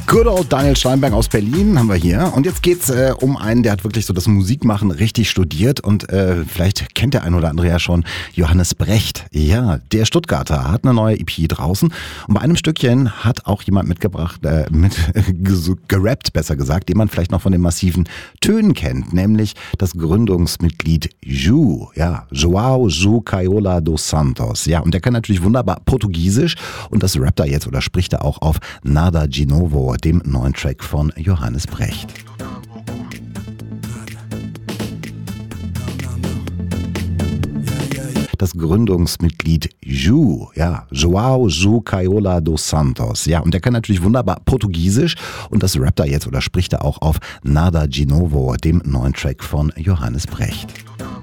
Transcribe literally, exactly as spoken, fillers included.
Good old Daniel Steinberg aus Berlin haben wir hier. Und jetzt geht's äh, um einen, der hat wirklich so das Musikmachen richtig studiert. Und äh, vielleicht kennt der ein oder andere ja schon Johannes Brecht. Ja, der Stuttgarter hat eine neue E P draußen. Und bei einem Stückchen hat auch jemand mitgebracht, äh, mit gerappt, besser gesagt, den man vielleicht noch von den massiven Tönen kennt. Nämlich das Gründungsmitglied Ju. Ja, Joao Ju Caiola dos Santos. Ja, und der kann natürlich wunderbar Portugiesisch. Und das rappt er jetzt oder spricht er auch auf Nada de Novo, dem neuen Track von Johannes Brecht. Das Gründungsmitglied Ju, ja, Joao Ju Caiola dos Santos. Ja, und der kann natürlich wunderbar Portugiesisch und das rappt er jetzt oder spricht er auch auf Nada de Novo, dem neuen Track von Johannes Brecht.